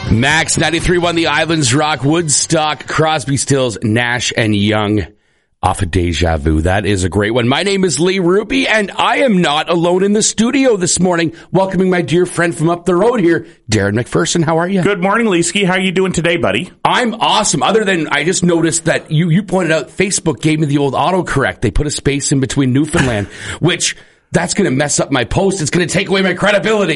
Max 93.1 The Islands Rock, Woodstock, Crosby, Stills, Nash and Young off of Deja Vu. That is a great one. My name is Lee Ruby, and I am not alone in the studio this morning. Welcoming my dear friend from up the road here, Darren McPherson. How are you? Good morning, Leesky. How are you doing today, buddy? I'm awesome. Other than I just noticed that you pointed out Facebook gave me the old autocorrect. They put a space in between Newfoundland, which... that's going to mess up my post. It's going to take away my credibility.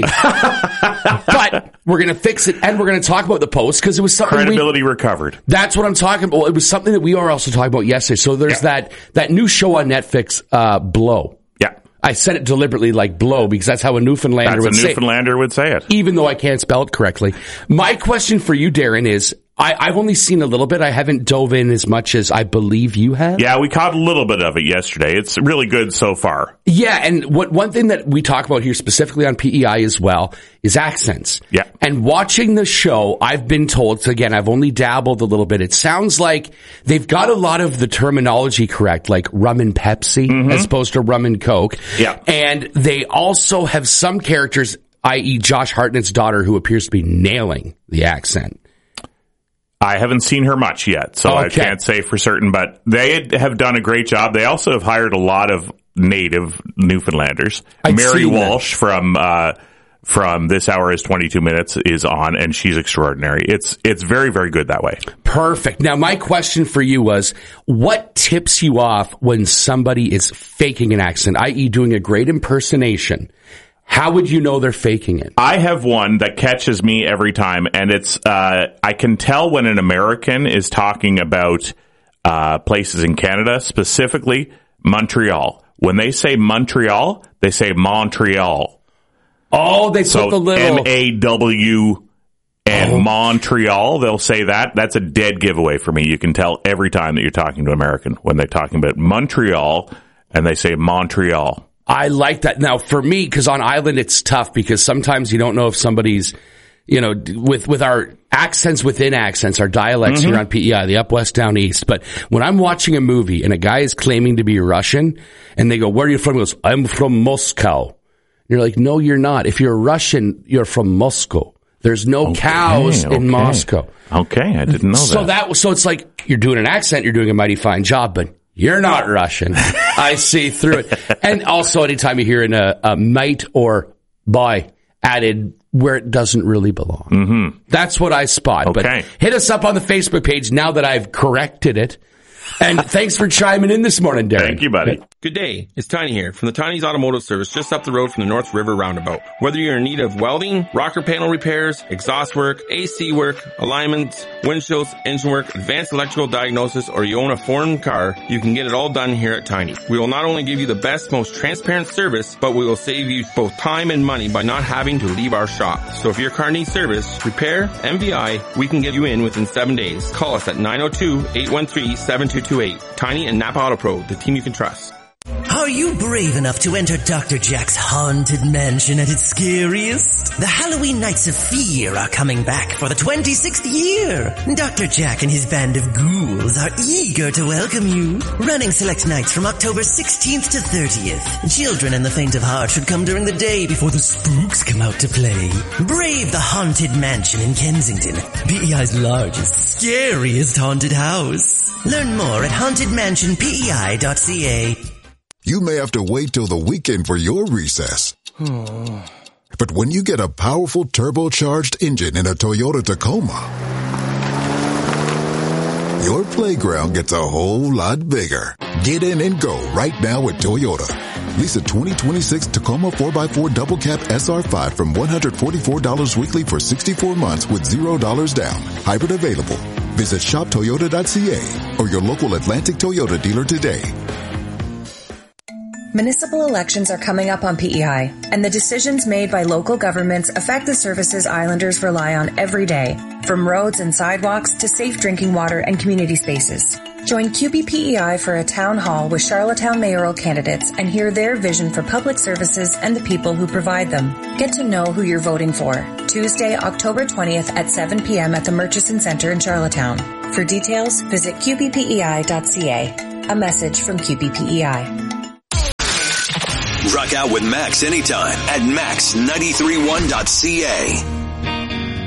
But we're going to fix it, and we're going to talk about the post because it was something credibility recovered. That's what I'm talking about. It was something that we are also talking about yesterday. So there's that new show on Netflix, Blow. Yeah. I said it deliberately like blow because that's how a Newfoundlander would say it. Even though I can't spell it correctly. My question for you, Darren, is I've only seen a little bit. I haven't dove in as much as I believe you have. Yeah, we caught a little bit of it yesterday. It's really good so far. Yeah, and one thing that we talk about here specifically on PEI as well is accents. Yeah. And watching the show, I've been told, so again, I've only dabbled a little bit. It sounds like they've got a lot of the terminology correct, like rum and Pepsi as opposed to rum and Coke. Yeah. And they also have some characters, i.e. Josh Hartnett's daughter, who appears to be nailing the accent. I haven't seen her much yet, so I can't say for certain, but they have done a great job. They also have hired a lot of native Newfoundlanders. Mary Walsh from This Hour is 22 Minutes is on, and she's extraordinary. It's very, very good that way. Perfect. Now, my question for you was, what tips you off when somebody is faking an accent, i.e. doing a great impersonation? How would you know they're faking it? I have one that catches me every time, and it's I can tell when an American is talking about places in Canada, specifically Montreal. When they say Montreal, they say Montreal. Oh, they put the little... M-A-W and Montreal, they'll say that. That's a dead giveaway for me. You can tell every time that you're talking to an American when they're talking about Montreal, and they say Montreal. I like that. Now, for me, because on Island, it's tough because sometimes you don't know if somebody's, with our accents within accents, our dialects here on PEI, the up, west, down, east. But when I'm watching a movie and a guy is claiming to be Russian and they go, where are you from? He goes, I'm from Moscow. And you're like, no, you're not. If you're Russian, you're from Moscow. There's no cows in Moscow. Okay, I didn't know that. So it's like you're doing an accent, you're doing a mighty fine job, but you're not Russian. I see through it. And also, anytime you hear a might or by added where it doesn't really belong. That's what I spot. Okay. But hit us up on the Facebook page now that I've corrected it. And thanks for chiming in this morning, Darren. Thank you, buddy. Good day. It's Tiny here from the Tiny's Automotive Service just up the road from the North River Roundabout. Whether you're in need of welding, rocker panel repairs, exhaust work, AC work, alignments, windshields, engine work, advanced electrical diagnosis, or you own a foreign car, you can get it all done here at Tiny. We will not only give you the best, most transparent service, but we will save you both time and money by not having to leave our shop. So if your car needs service, repair, MVI, we can get you in within 7 days. Call us at 902-813-7228. Tiny and Napa Auto Pro, the team you can trust. Are you brave enough to enter Dr. Jack's haunted mansion at its scariest? The Halloween Nights of Fear are coming back for the 26th year. Dr. Jack and his band of ghouls are eager to welcome you. Running select nights from October 16th to 30th. Children and the faint of heart should come during the day before the spooks come out to play. Brave the Haunted Mansion in Kensington, PEI's largest, scariest haunted house. Learn more at hauntedmansionpei.ca. You may have to wait till the weekend for your recess. But when you get a powerful turbocharged engine in a Toyota Tacoma, your playground gets a whole lot bigger. Get in and go right now at Toyota. Lease a 2026 Tacoma 4x4 Double Cab SR5 from $144 weekly for 64 months with $0 down. Hybrid available. Visit shoptoyota.ca or your local Atlantic Toyota dealer today. Municipal elections are coming up on PEI, and the decisions made by local governments affect the services Islanders rely on every day, from roads and sidewalks to safe drinking water and community spaces. Join QBPEI for a town hall with Charlottetown mayoral candidates and hear their vision for public services and the people who provide them. Get to know who you're voting for. Tuesday, October 20th at 7 p.m. at the Murchison Center in Charlottetown. For details, visit qbpei.ca. A message from QBPEI. Rock out with Max anytime at max931.ca.